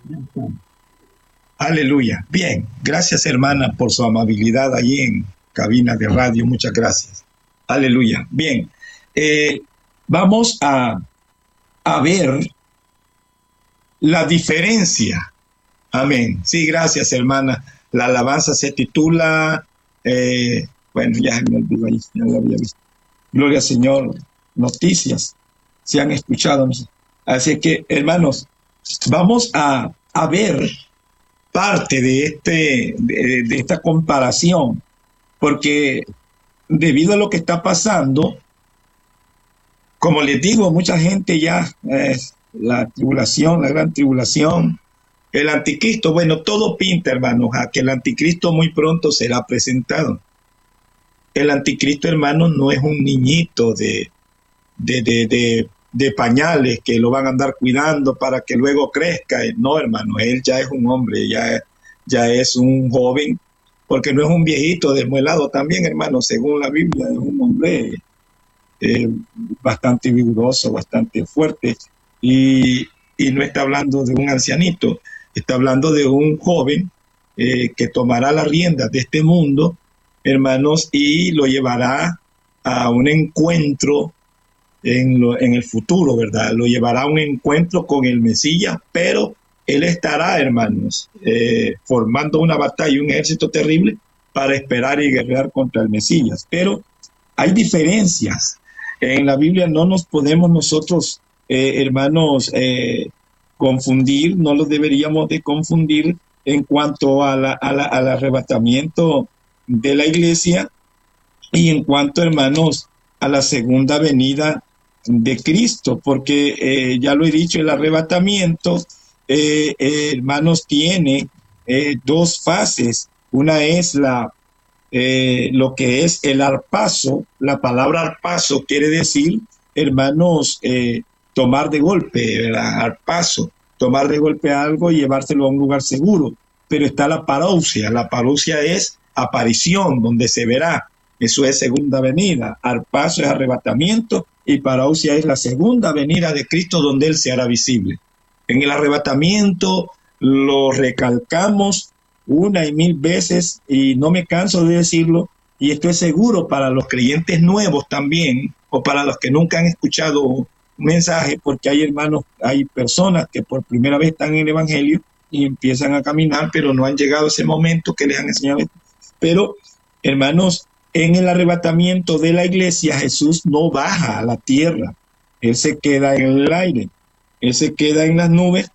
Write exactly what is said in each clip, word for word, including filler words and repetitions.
Aleluya. Bien, gracias hermana por su amabilidad allí en cabina de radio. Muchas gracias. Aleluya. Bien, eh, vamos a, a ver la diferencia. Amén. Sí, gracias hermana. La alabanza se titula, eh, bueno, ya me olvidó ahí, ya lo había visto. Gloria al Señor, noticias, se han escuchado. Así que, hermanos, vamos a, a ver parte de, este, de, de esta comparación, porque debido a lo que está pasando, como les digo, mucha gente ya, eh, la tribulación, la gran tribulación, el anticristo, bueno, todo pinta, hermanos, a que el anticristo muy pronto será presentado. El anticristo, hermanos, no es un niñito de, de, de, de, de pañales que lo van a andar cuidando para que luego crezca. No, hermano, él ya es un hombre, ya, ya es un joven, porque no es un viejito desmuelado también, hermano, según la Biblia, es un hombre eh, bastante vigoroso, bastante fuerte, y, y no está hablando de un ancianito, está hablando de un joven eh, que tomará las riendas de este mundo, hermanos, y lo llevará a un encuentro en, lo, en el futuro, ¿verdad? Lo llevará a un encuentro con el Mesías, pero él estará, hermanos, eh, formando una batalla, un ejército terrible para esperar y guerrear contra el Mesías. Pero hay diferencias. En la Biblia no nos podemos nosotros, eh, hermanos, eh, confundir, no los deberíamos de confundir en cuanto a la, a la, al arrebatamiento de la iglesia y en cuanto, hermanos, a la segunda venida de Cristo, porque eh, ya lo he dicho, el arrebatamiento, eh, eh, hermanos, tiene eh, dos fases. Una es la eh, lo que es el arpazo. La palabra arpazo quiere decir, hermanos, eh, tomar de golpe, ¿verdad? Arpazo, tomar de golpe algo y llevárselo a un lugar seguro. Pero está la parousia. La parousia es aparición, donde se verá. Eso es segunda venida. Arpazo es arrebatamiento y parousia es la segunda venida de Cristo, donde Él se hará visible. En el arrebatamiento lo recalcamos una y mil veces y no me canso de decirlo, y esto es seguro para los creyentes nuevos también, o para los que nunca han escuchado un mensaje, porque hay hermanos, hay personas que por primera vez están en el Evangelio y empiezan a caminar, pero no han llegado a ese momento que les han enseñado. Pero, hermanos, en el arrebatamiento de la iglesia, Jesús no baja a la tierra, Él se queda en el aire, Él se queda en las nubes,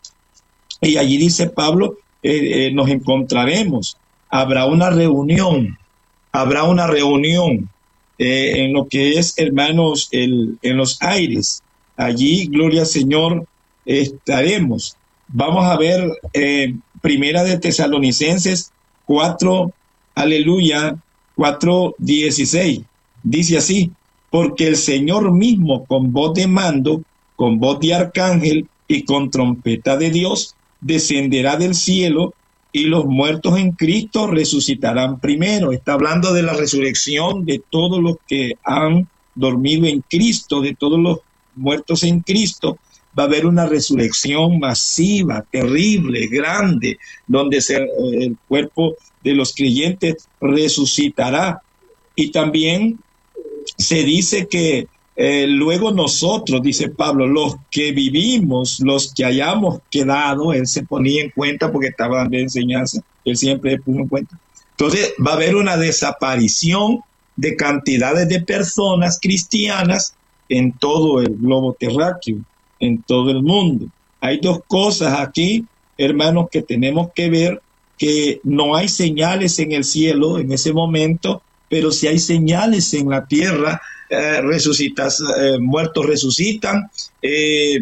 y allí dice Pablo, eh, eh, nos encontraremos, habrá una reunión, habrá una reunión eh, en lo que es, hermanos, el, en los aires. Allí, gloria al Señor, estaremos. Vamos a ver eh, Primera de Tesalonicenses cuatro, aleluya, cuatro dieciséis. Dice así: porque el Señor mismo, con voz de mando, con voz de arcángel y con trompeta de Dios, descenderá del cielo, y los muertos en Cristo resucitarán primero. Está hablando de la resurrección de todos los que han dormido en Cristo, de todos los muertos en Cristo. Va a haber una resurrección masiva, terrible, grande, donde se, el cuerpo de los creyentes resucitará. Y también se dice que Eh, luego nosotros, dice Pablo, los que vivimos, los que hayamos quedado, él se ponía en cuenta porque estaba de enseñanza, él siempre puso en cuenta. Entonces va a haber una desaparición de cantidades de personas cristianas en todo el globo terráqueo, en todo el mundo. Hay dos cosas aquí, hermanos, que tenemos que ver, que no hay señales en el cielo en ese momento, pero sí hay señales en la tierra. Eh, resucitas, eh, muertos resucitan, eh,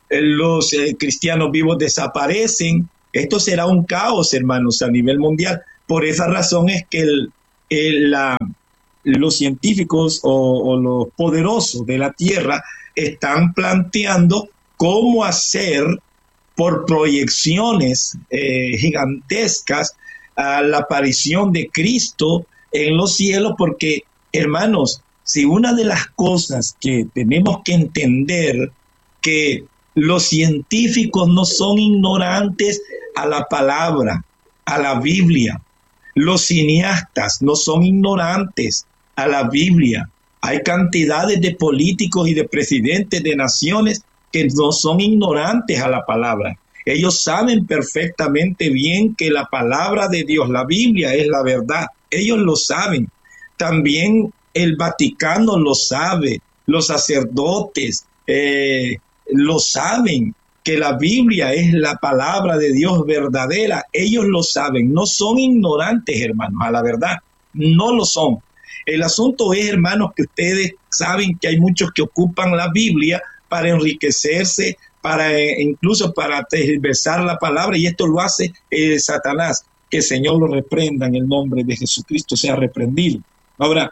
los eh, cristianos vivos desaparecen. Esto será un caos, hermanos, a nivel mundial. Por esa razón es que el, el, la, los científicos o, o los poderosos de la tierra están planteando cómo hacer por proyecciones eh, gigantescas a la aparición de Cristo en los cielos, porque, hermanos, si una de las cosas que tenemos que entender, que los científicos no son ignorantes a la palabra, a la Biblia. Los cineastas no son ignorantes a la Biblia. Hay cantidades de políticos y de presidentes de naciones que no son ignorantes a la palabra. Ellos saben perfectamente bien que la palabra de Dios, la Biblia, es la verdad. Ellos lo saben. También el Vaticano lo sabe. Los sacerdotes eh, lo saben, que la Biblia es la palabra de Dios verdadera. Ellos lo saben. No son ignorantes, hermanos, a la verdad. No lo son. El asunto es, hermanos, que ustedes saben que hay muchos que ocupan la Biblia para enriquecerse, para eh, incluso para tergiversar la palabra, y esto lo hace eh, Satanás. Que el Señor lo reprenda en el nombre de Jesucristo, sea reprendido. Ahora,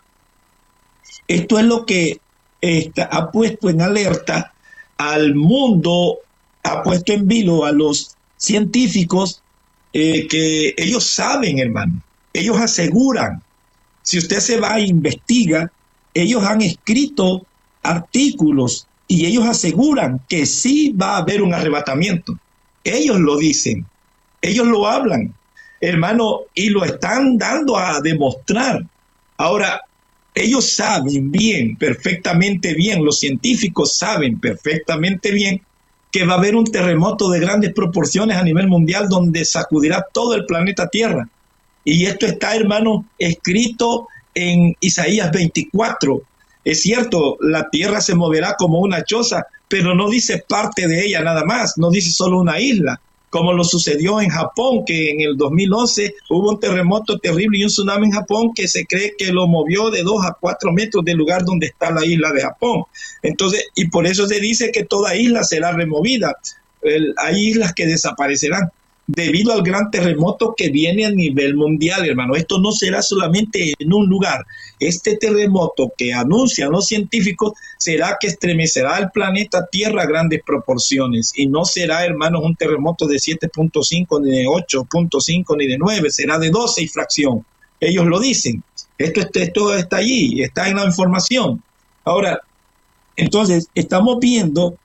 esto es lo que está, ha puesto en alerta al mundo, ha puesto en vilo a los científicos, eh, que ellos saben, hermano, ellos aseguran. Si usted se va e investiga, ellos han escrito artículos y ellos aseguran que sí va a haber un arrebatamiento. Ellos lo dicen, ellos lo hablan, hermano, y lo están dando a demostrar. Ahora, ellos saben bien, perfectamente bien, los científicos saben perfectamente bien que va a haber un terremoto de grandes proporciones a nivel mundial donde sacudirá todo el planeta Tierra. Y esto está, hermano, escrito en Isaías veinticuatro. Es cierto, la tierra se moverá como una choza, pero no dice parte de ella nada más, no dice solo una isla, como lo sucedió en Japón, que en el dos mil once hubo un terremoto terrible y un tsunami en Japón que se cree que lo movió de dos a cuatro metros del lugar donde está la isla de Japón. Entonces, y por eso se dice que toda isla será removida. El, hay islas que desaparecerán debido al gran terremoto que viene a nivel mundial, hermano. Esto no será solamente en un lugar. Este terremoto que anuncian los científicos será que estremecerá el planeta Tierra a grandes proporciones. Y no será, hermanos, un terremoto de siete punto cinco, ni de ocho punto cinco, ni de nueve. Será de doce y fracción. Ellos lo dicen. Esto, esto está allí, está en la información. Ahora, entonces, estamos viendo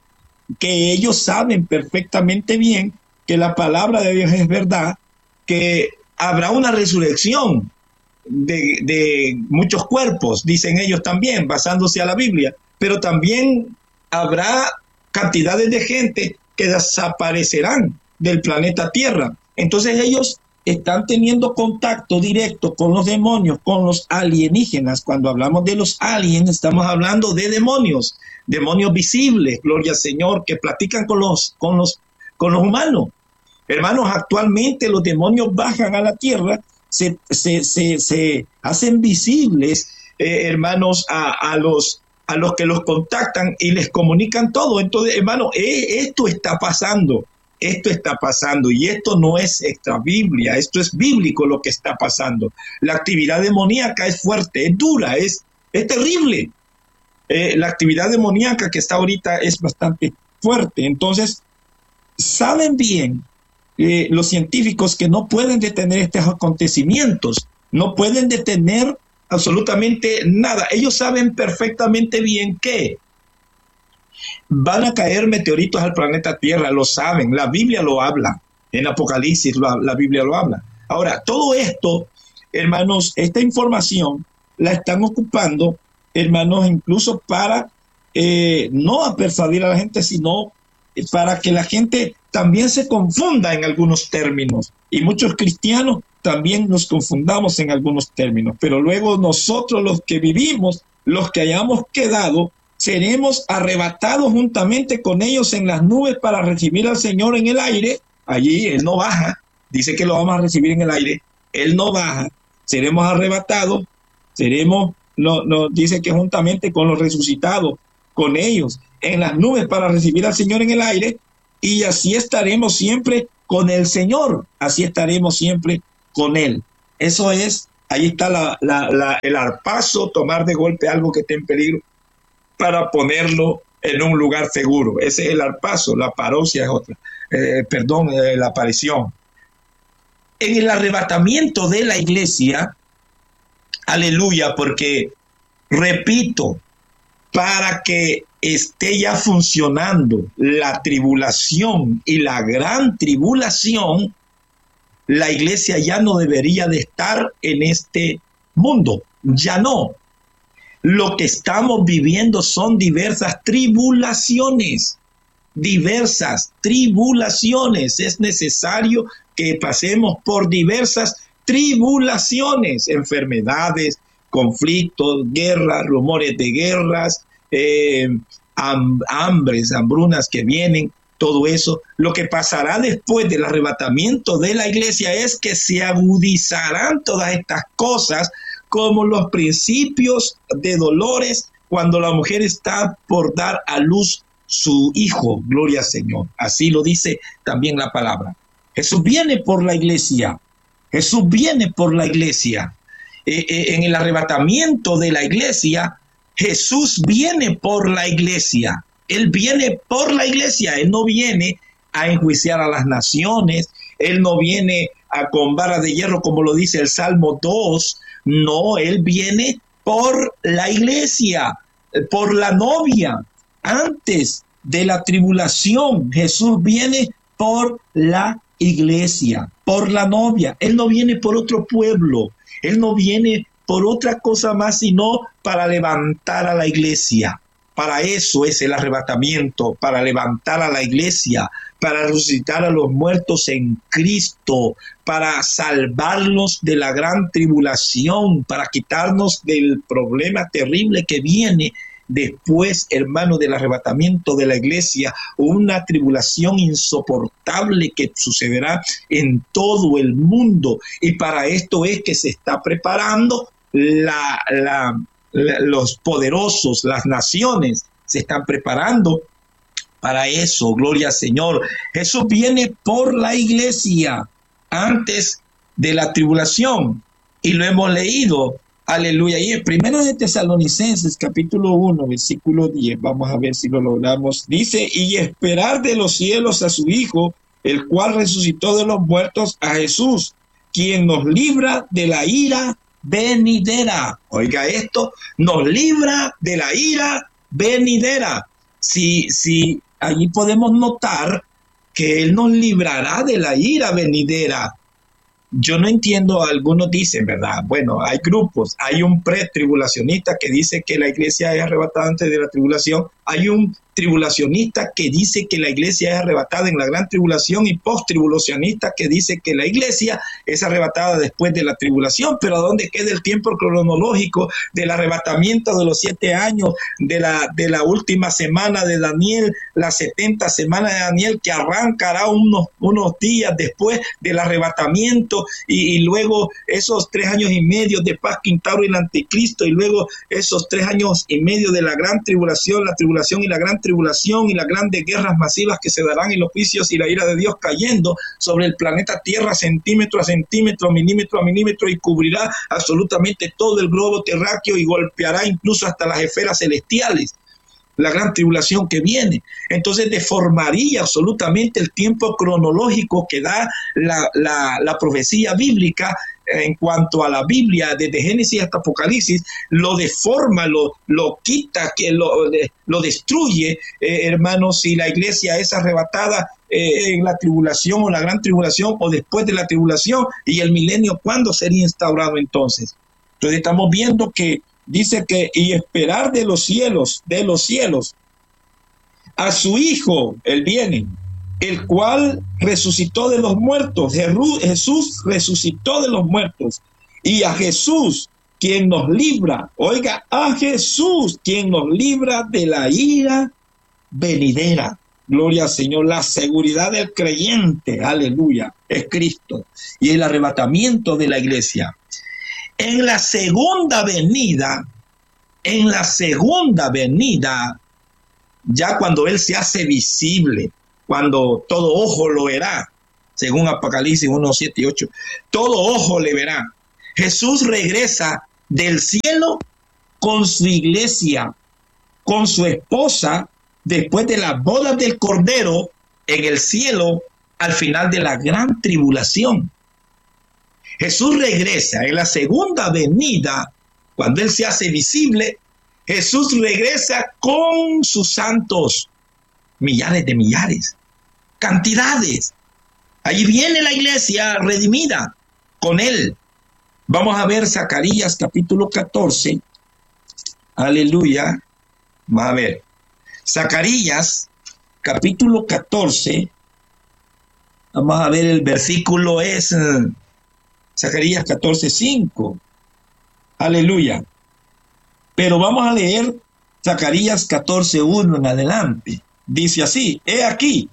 que ellos saben perfectamente bien que la palabra de Dios es verdad, que habrá una resurrección de, de muchos cuerpos, dicen ellos también, basándose a la Biblia, pero también habrá cantidades de gente que desaparecerán del planeta Tierra. Entonces ellos están teniendo contacto directo con los demonios, con los alienígenas. Cuando hablamos de los aliens, estamos hablando de demonios, demonios visibles, gloria al Señor, que platican con los, con los, con los humanos. Hermanos, actualmente los demonios bajan a la tierra, se, se, se, se hacen visibles, eh, hermanos, a, a, los, a los que los contactan y les comunican todo. Entonces, hermano, eh, esto está pasando, esto está pasando y esto no es extra Biblia, esto es bíblico lo que está pasando. La actividad demoníaca es fuerte, es dura, es, es terrible. Eh, la actividad demoníaca que está ahorita es bastante fuerte. Entonces, saben bien Eh, los científicos que no pueden detener estos acontecimientos, no pueden detener absolutamente nada. Ellos saben perfectamente bien que van a caer meteoritos al planeta Tierra, lo saben, la Biblia lo habla, en Apocalipsis la, la Biblia lo habla. Ahora, todo esto, hermanos, esta información la están ocupando, hermanos, incluso para eh, no a persuadir a la gente, sino para que la gente también se confunda en algunos términos. Y muchos cristianos también nos confundamos en algunos términos. Pero luego nosotros los que vivimos, los que hayamos quedado, seremos arrebatados juntamente con ellos en las nubes para recibir al Señor en el aire. Allí Él no baja. Dice que lo vamos a recibir en el aire. Él no baja. Seremos arrebatados. Seremos, no, no, dice que juntamente con los resucitados, con ellos en las nubes para recibir al Señor en el aire, y así estaremos siempre con el Señor, así estaremos siempre con Él. Eso es, ahí está la, la, la, el arpazo, tomar de golpe algo que esté en peligro para ponerlo en un lugar seguro. Ese es el arpazo, la parousia es otra, eh, perdón, eh, la aparición. En el arrebatamiento de la iglesia, aleluya, porque, repito, para que esté ya funcionando la tribulación y la gran tribulación, la iglesia ya no debería de estar en este mundo, ya no. Lo que estamos viviendo son diversas tribulaciones, diversas tribulaciones. Es necesario que pasemos por diversas tribulaciones, enfermedades, conflictos, guerras, rumores de guerras, eh, ham- hambres, hambrunas que vienen, todo eso. Lo que pasará después del arrebatamiento de la iglesia es que se agudizarán todas estas cosas, como los principios de dolores cuando la mujer está por dar a luz su hijo. Gloria al Señor. Así lo dice también la palabra. Jesús viene por la iglesia. Jesús viene por la iglesia. Eh, eh, en el arrebatamiento de la iglesia, Jesús viene por la iglesia. Él viene por la iglesia. Él no viene a enjuiciar a las naciones. Él no viene a con vara de hierro, como lo dice el Salmo dos. No, Él viene por la iglesia, por la novia. Antes de la tribulación, Jesús viene por la iglesia, por la novia. Él no viene por otro pueblo. Él no viene por otra cosa más, sino para levantar a la iglesia. Para eso es el arrebatamiento, para levantar a la iglesia, para resucitar a los muertos en Cristo, para salvarlos de la gran tribulación, para quitarnos del problema terrible que viene después, hermano, del arrebatamiento de la iglesia, una tribulación insoportable que sucederá en todo el mundo. Y para esto es que se está preparando la, la, la, los poderosos, las naciones, se están preparando para eso. Gloria al Señor. Jesús viene por la iglesia antes de la tribulación. Y lo hemos leído. Aleluya. Y en primero de Tesalonicenses, capítulo uno, versículo diez, vamos a ver si lo logramos. Dice, y esperar de los cielos a su Hijo, el cual resucitó de los muertos, a Jesús, quien nos libra de la ira venidera. Oiga esto, nos libra de la ira venidera. Si, si allí podemos notar que Él nos librará de la ira venidera. Yo no entiendo, algunos dicen, ¿verdad? Bueno, hay grupos, hay un pretribulacionista que dice que la iglesia es arrebatada antes de la tribulación, hay un tribulacionista que dice que la iglesia es arrebatada en la gran tribulación y post-tribulacionista que dice que la iglesia es arrebatada después de la tribulación. Pero ¿a dónde queda el tiempo cronológico del arrebatamiento de los siete años, de la, de la última semana de Daniel, las setenta semanas de Daniel, que arrancará unos, unos días después del arrebatamiento, y, y luego esos tres años y medio de paz, Quintauro y el anticristo, y luego esos tres años y medio de la gran tribulación, la tribulación y la gran tribulación y las grandes guerras masivas que se darán, y los juicios y la ira de Dios cayendo sobre el planeta Tierra centímetro a centímetro, milímetro a milímetro, y cubrirá absolutamente todo el globo terráqueo y golpeará incluso hasta las esferas celestiales. La gran tribulación que viene. Entonces deformaría absolutamente el tiempo cronológico que da la, la, la profecía bíblica. En cuanto a la Biblia, desde Génesis hasta Apocalipsis, lo deforma, lo, lo quita, que lo, lo destruye, eh, hermanos, si la iglesia es arrebatada eh, en la tribulación o la gran tribulación o después de la tribulación, y el milenio, ¿cuándo sería instaurado entonces? Entonces estamos viendo que dice que y esperar de los cielos, de los cielos, a su Hijo, Él viene, el cual resucitó de los muertos. Jesús resucitó de los muertos. Y a Jesús, quien nos libra, oiga, a Jesús, quien nos libra de la ira venidera. Gloria al Señor. La seguridad del creyente, aleluya, es Cristo. Y el arrebatamiento de la iglesia. En la segunda venida, en la segunda venida, ya cuando Él se hace visible, cuando todo ojo lo verá, según Apocalipsis uno, siete y ocho, todo ojo le verá. Jesús regresa del cielo con su iglesia, con su esposa, después de las bodas del Cordero en el cielo, al final de la gran tribulación. Jesús regresa en la segunda venida, cuando Él se hace visible, Jesús regresa con sus santos, millares de millares, cantidades. Allí viene la iglesia redimida con él. Vamos a ver Zacarías capítulo catorce. Aleluya. Vamos a ver. Zacarías capítulo catorce. Vamos a ver, el versículo es uh, Zacarías catorce, cinco. Aleluya. Pero vamos a leer Zacarías catorce, uno en adelante. Dice así: he aquí,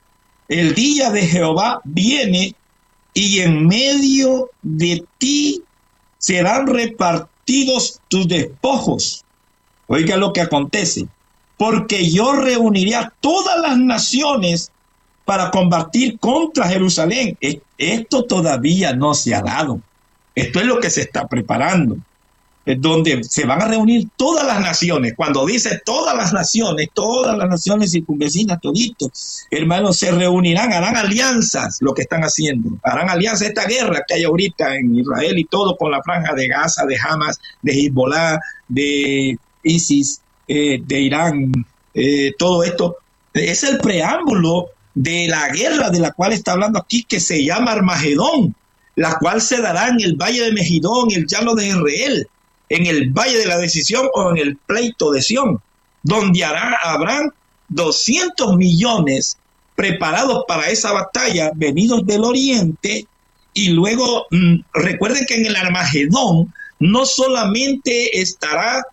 el día de Jehová viene, y en medio de ti serán repartidos tus despojos. Oiga lo que acontece. Porque yo reuniré a todas las naciones para combatir contra Jerusalén. Esto todavía no se ha dado. Esto es lo que se está preparando. Es donde se van a reunir todas las naciones. Cuando dice todas las naciones, todas las naciones circunvecinas, toditos, hermanos, se reunirán, harán alianzas, lo que están haciendo. Harán alianzas, esta guerra que hay ahorita en Israel y todo con la franja de Gaza, de Hamas, de Hezbollah, de ISIS, eh, de Irán, eh, todo esto. Es el preámbulo de la guerra de la cual está hablando aquí, que se llama Armagedón, la cual se dará en el valle de Megiddo, en el llano de Israel, en el valle de la decisión o en el pleito de Sión, donde hará, habrán doscientos millones preparados para esa batalla, venidos del oriente. Y luego mmm, recuerden que en el Armagedón no solamente estará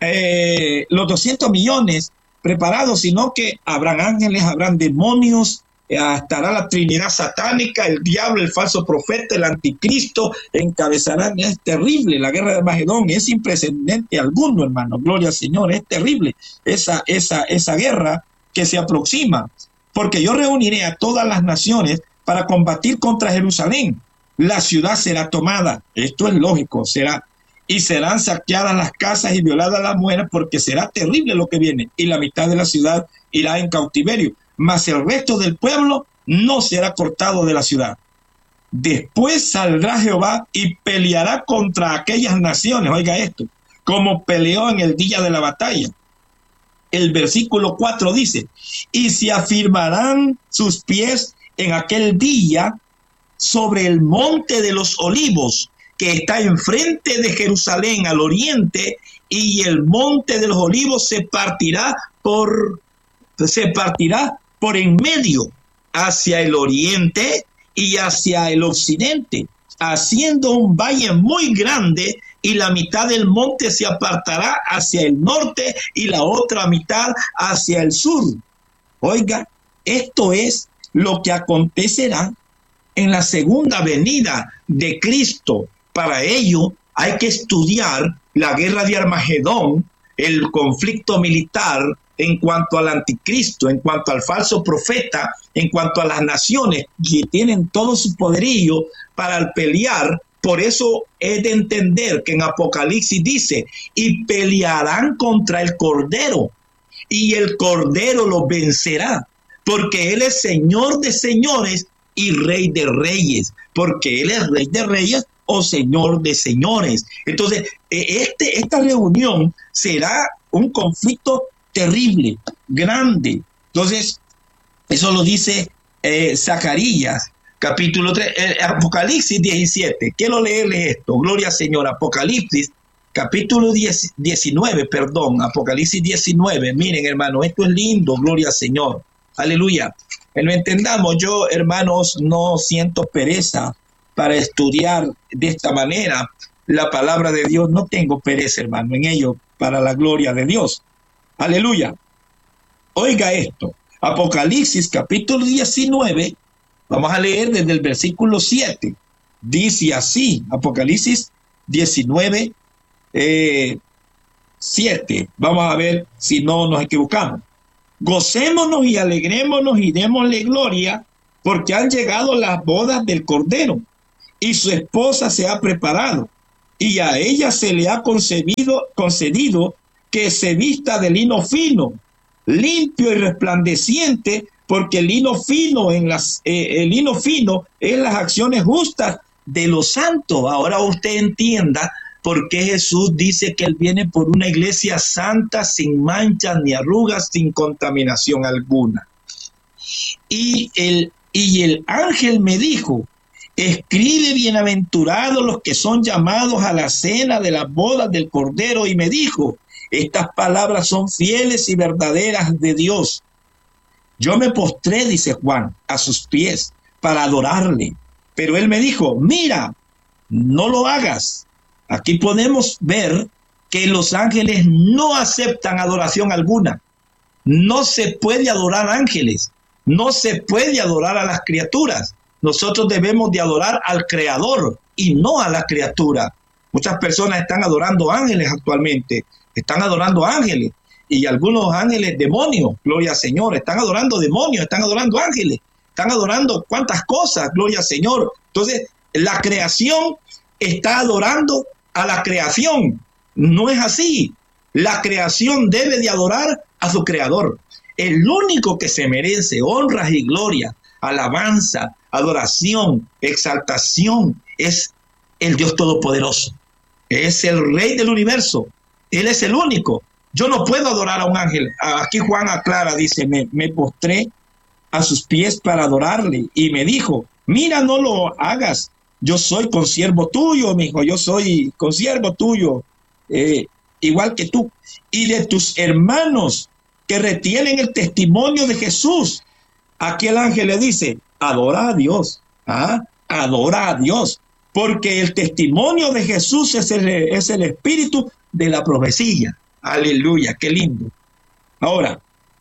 eh, los doscientos millones preparados, sino que habrán ángeles, habrán demonios, eh, estará la Trinidad satánica, el diablo, el falso profeta, el anticristo, encabezarán. Es terrible la guerra de Armagedón, es sin precedente alguno, hermano, gloria al Señor, es terrible esa, esa, esa guerra que se aproxima, porque yo reuniré a todas las naciones para combatir contra Jerusalén. La ciudad será tomada, esto es lógico, será, y serán saqueadas las casas y violadas las mujeres, porque será terrible lo que viene, y la mitad de la ciudad irá en cautiverio, mas el resto del pueblo no será cortado de la ciudad. Después saldrá Jehová y peleará contra aquellas naciones, oiga esto, como peleó en el día de la batalla. El versículo cuatro dice: y se afirmarán sus pies en aquel día sobre el monte de los olivos, que está enfrente de Jerusalén al oriente, y el monte de los olivos se partirá por, se partirá por en medio hacia el oriente y hacia el occidente, haciendo un valle muy grande, y la mitad del monte se apartará hacia el norte y la otra mitad hacia el sur. Oiga, esto es lo que acontecerá en la segunda venida de Cristo. Para ello hay que estudiar la guerra de Armagedón, el conflicto militar en cuanto al anticristo, en cuanto al falso profeta, en cuanto a las naciones que tienen todo su poderío para pelear. Por eso es de entender que en Apocalipsis dice: y pelearán contra el Cordero, y el Cordero los vencerá, porque Él es Señor de señores y Rey de reyes, porque Él es Rey de reyes o Señor de señores. Entonces, este, esta reunión será un conflicto terrible, grande. Entonces, eso lo dice eh, Zacarías, capítulo tres, eh, Apocalipsis diecisiete. Quiero leerles esto, gloria al Señor. Apocalipsis, capítulo diez, diecinueve, perdón, Apocalipsis diecinueve. Miren, hermano, esto es lindo, gloria al Señor. Aleluya. Que lo entendamos, yo, hermanos, no siento pereza para estudiar de esta manera la palabra de Dios. No tengo pereza, hermano, en ello, para la gloria de Dios. Aleluya. Oiga esto. Apocalipsis capítulo diecinueve. Vamos a leer desde el versículo siete. Dice así, Apocalipsis diecinueve, eh, siete. Vamos a ver si no nos equivocamos. Gocémonos y alegrémonos y démosle gloria, porque han llegado las bodas del Cordero, y su esposa se ha preparado, y a ella se le ha concedido, concedido que se vista de lino fino, limpio y resplandeciente, porque el lino fino en las eh, el lino fino es las acciones justas de los santos. Ahora usted entienda porque Jesús dice que Él viene por una iglesia santa, sin manchas ni arrugas, sin contaminación alguna. Y el, y el ángel me dijo, escribe, bienaventurados los que son llamados a la cena de las bodas del Cordero. Y me dijo, estas palabras son fieles y verdaderas de Dios. Yo me postré, dice Juan, a sus pies para adorarle. Pero él me dijo, mira, no lo hagas. Aquí podemos ver que los ángeles no aceptan adoración alguna. No se puede adorar ángeles. No se puede adorar a las criaturas. Nosotros debemos de adorar al Creador y no a la criatura. Muchas personas están adorando ángeles actualmente. Están adorando ángeles. Y algunos ángeles demonios, gloria al Señor. Están adorando demonios, están adorando ángeles. Están adorando cuántas cosas, gloria al Señor. Entonces, la creación está adorando a la creación. No es así. La creación debe de adorar a su Creador. El único que se merece honras y gloria, alabanza, adoración, exaltación, es el Dios Todopoderoso. Es el Rey del universo. Él es el único. Yo no puedo adorar a un ángel. Aquí Juan aclara, dice, me, me postré a sus pies para adorarle. Y me dijo, mira, no lo hagas. Yo soy consiervo tuyo, mi hijo. Yo soy consiervo tuyo, eh, igual que tú. Y de tus hermanos que retienen el testimonio de Jesús. Aquí el ángel le dice, adora a Dios. ¿Ah? Adora a Dios. Porque el testimonio de Jesús es el, es el espíritu de la profecía. Aleluya, qué lindo. Ahora,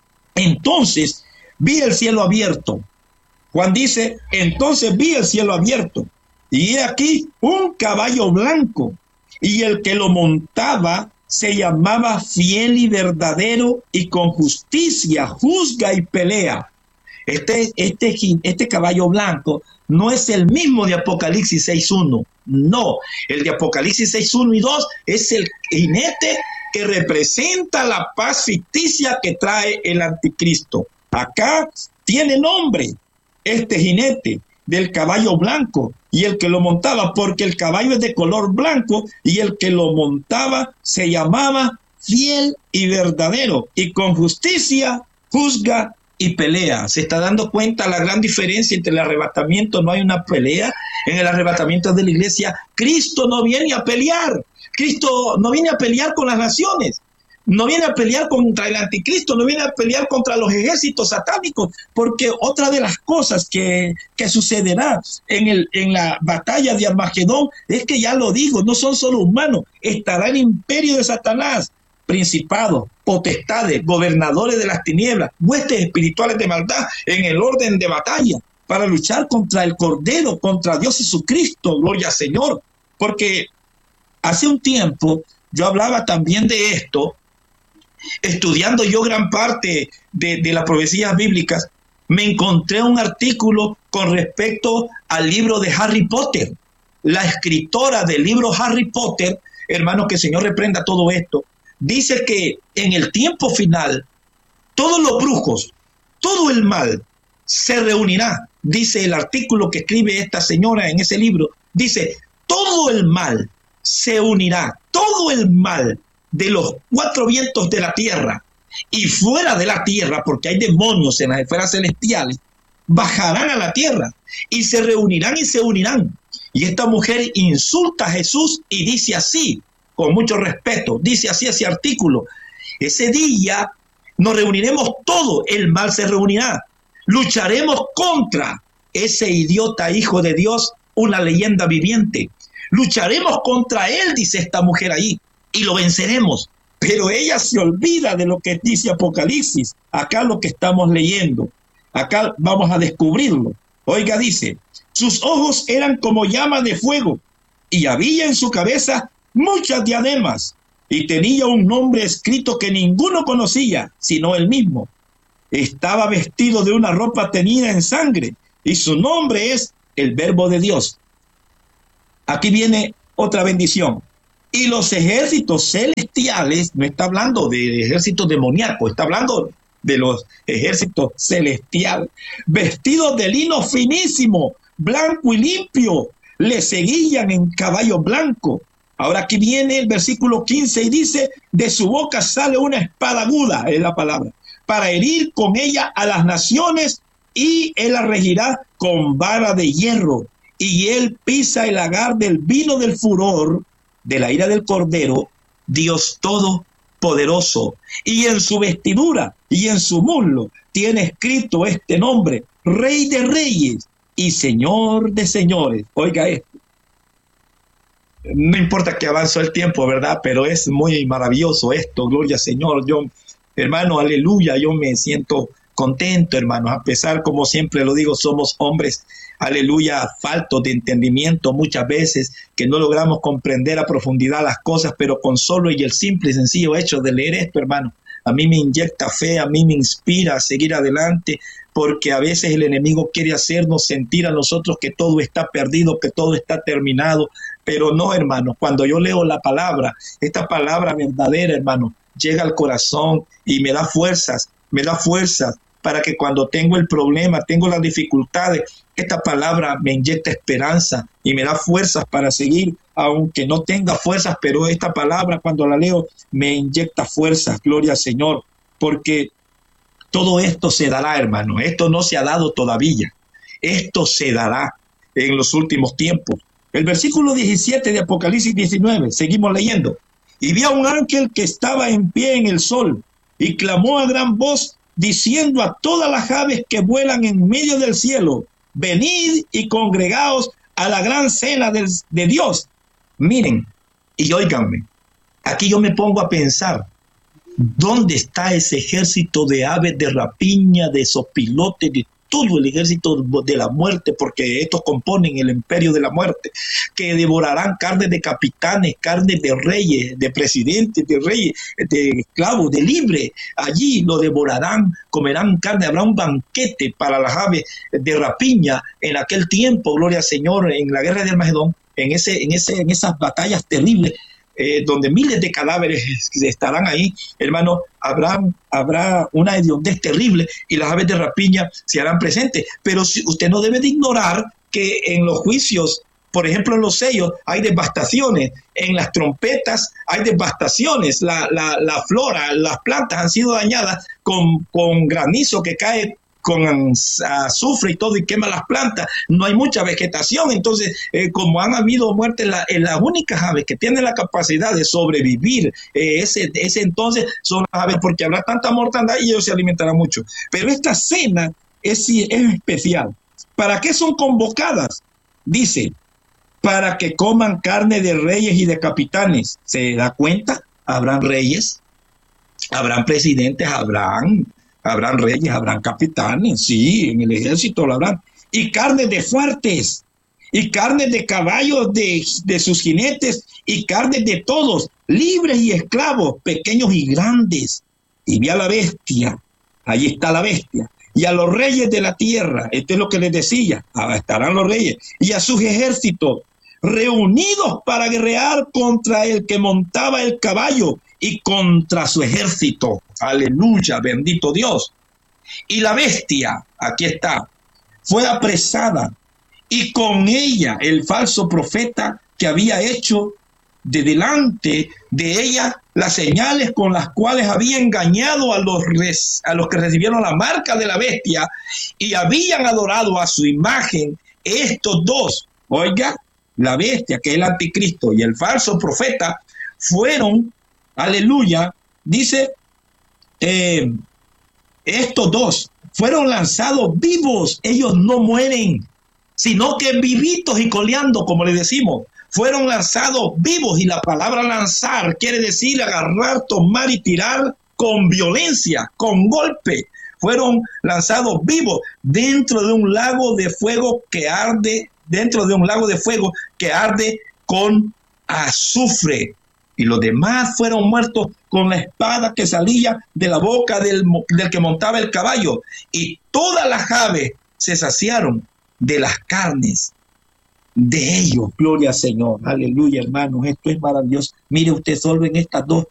entonces vi el cielo abierto. Juan dice, entonces vi el cielo abierto. Y he aquí un caballo blanco. Y el que lo montaba se llamaba Fiel y Verdadero, y con justicia juzga y pelea. Este, este, este caballo blanco no es el mismo de Apocalipsis seis uno. No, el de Apocalipsis seis uno y dos es el jinete que representa la paz ficticia que trae el anticristo. Acá tiene nombre este jinete del caballo blanco y el que lo montaba, porque el caballo es de color blanco y el que lo montaba se llamaba Fiel y Verdadero, y con justicia juzga y pelea. Se está dando cuenta la gran diferencia entre el arrebatamiento. No hay una pelea en el arrebatamiento de la iglesia. Cristo no viene a pelear. Cristo no viene a pelear con las naciones. No viene a pelear contra el anticristo. No viene a pelear contra los ejércitos satánicos. Porque otra de las cosas que, que sucederá en, el, en la batalla de Armagedón es que, ya lo digo, no son solo humanos. Estará el imperio de Satanás, principados, potestades, gobernadores de las tinieblas, huestes espirituales de maldad en el orden de batalla para luchar contra el Cordero, contra Dios Jesucristo, gloria al Señor. Porque hace un tiempo yo hablaba también de esto, estudiando yo gran parte de, de las profecías bíblicas. Me encontré un artículo con respecto al libro de Harry Potter. La escritora del libro Harry Potter, hermano, que el Señor reprenda todo esto, dice que en el tiempo final todos los brujos, todo el mal se reunirá. Dice el artículo que escribe esta señora en ese libro, dice, todo el mal se unirá, todo el mal de los cuatro vientos de la tierra y fuera de la tierra, porque hay demonios en las esferas celestiales, bajarán a la tierra y se reunirán y se unirán. Y esta mujer insulta a Jesús y dice así, con mucho respeto, dice así ese artículo: ese día nos reuniremos todo, el mal se reunirá, lucharemos contra ese idiota hijo de Dios, una leyenda viviente, lucharemos contra él, dice esta mujer ahí, y lo venceremos. Pero ella se olvida de lo que dice Apocalipsis. Acá lo que estamos leyendo, acá vamos a descubrirlo. Oiga, dice, sus ojos eran como llamas de fuego y había en su cabeza muchas diademas, y tenía un nombre escrito que ninguno conocía, sino él mismo. Estaba vestido de una ropa teñida en sangre, y su nombre es el Verbo de Dios. Aquí viene otra bendición. Y los ejércitos celestiales, no está hablando de ejércitos demoníacos, está hablando de los ejércitos celestiales, vestidos de lino finísimo, blanco y limpio, le seguían en caballo blanco. Ahora aquí viene el versículo quince y dice, de su boca sale una espada aguda, es la palabra, para herir con ella a las naciones, y él la regirá con vara de hierro, y él pisa el lagar del vino del furor, de la ira del Cordero, Dios Todopoderoso. Y en su vestidura y en su muslo tiene escrito este nombre, Rey de Reyes y Señor de Señores. Oiga esto. No importa que avanzó el tiempo, ¿verdad? Pero es muy maravilloso esto, gloria al Señor. Yo, hermano, aleluya, yo me siento contento, hermanos, a pesar, como siempre lo digo, somos hombres, aleluya, faltos de entendimiento muchas veces, que no logramos comprender a profundidad las cosas, pero con solo y el simple y sencillo hecho de leer esto, hermano, a mí me inyecta fe, a mí me inspira a seguir adelante, porque a veces el enemigo quiere hacernos sentir a nosotros que todo está perdido, que todo está terminado, pero no, hermano, cuando yo leo la palabra, esta palabra verdadera, hermano, llega al corazón y me da fuerzas, me da fuerzas para que cuando tengo el problema, tengo las dificultades, esta palabra me inyecta esperanza y me da fuerzas para seguir, aunque no tenga fuerzas, pero esta palabra cuando la leo me inyecta fuerzas, gloria al Señor, porque todo esto se dará, hermano, esto no se ha dado todavía, esto se dará en los últimos tiempos. El versículo diecisiete de Apocalipsis diecinueve, seguimos leyendo. Y vi a un ángel que estaba en pie en el sol y clamó a gran voz diciendo a todas las aves que vuelan en medio del cielo, venid y congregaos a la gran cena de, de Dios. Miren, y óiganme, aquí yo me pongo a pensar, ¿dónde está ese ejército de aves de rapiña, de sopilotes, de todo el ejército de la muerte, porque estos componen el imperio de la muerte, que devorarán carne de capitanes, carne de reyes, de presidentes, de reyes, de esclavos, de libres? Allí lo devorarán, comerán carne, habrá un banquete para las aves de rapiña en aquel tiempo, gloria al Señor, en la guerra de Armagedón, en, ese, en, ese, en esas batallas terribles, Eh, donde miles de cadáveres estarán ahí, hermano, habrá, habrá una hediondez terrible y las aves de rapiña se harán presentes. Pero si, usted no debe de ignorar que en los juicios, por ejemplo, en los sellos, hay devastaciones, en las trompetas hay devastaciones, la, la, la flora, las plantas han sido dañadas con, con granizo que cae con azufre y todo y quema las plantas, no hay mucha vegetación, entonces eh, como han habido muertes, la, eh, las únicas aves que tienen la capacidad de sobrevivir eh, ese, ese entonces son las aves, porque habrá tanta mortandad y ellos se alimentarán mucho. Pero esta cena es, es especial. ¿Para qué son convocadas? Dice, para que coman carne de reyes y de capitanes. ¿Se da cuenta? Habrán reyes, habrán presidentes, habrán Habrán reyes, habrán capitanes, sí, en el ejército lo habrán. Y carne de fuertes, y carne de caballos de, de sus jinetes, y carne de todos, libres y esclavos, pequeños y grandes. Y vi a la bestia, ahí está la bestia, y a los reyes de la tierra, esto es lo que les decía, ah, estarán los reyes, y a sus ejércitos, reunidos para guerrear contra el que montaba el caballo y contra su ejército. Aleluya, bendito Dios. Y la bestia, aquí está, fue apresada, y con ella el falso profeta que había hecho de delante de ella las señales con las cuales había engañado a los, res, a los que recibieron la marca de la bestia y habían adorado a su imagen. Estos dos, oiga, la bestia, que es el anticristo, y el falso profeta, fueron, aleluya, dice, eh, estos dos fueron lanzados vivos. Ellos no mueren, sino que vivitos y coleando, como le decimos, fueron lanzados vivos. Y la palabra lanzar quiere decir agarrar, tomar y tirar con violencia, con golpe. Fueron lanzados vivos dentro de un lago de fuego que arde, dentro de un lago de fuego que arde con azufre. Y los demás fueron muertos con la espada que salía de la boca del, del que montaba el caballo. Y todas las aves se saciaron de las carnes de ellos. Gloria al Señor. Aleluya, hermanos. Esto es maravilloso. Mire usted, solo en estas dos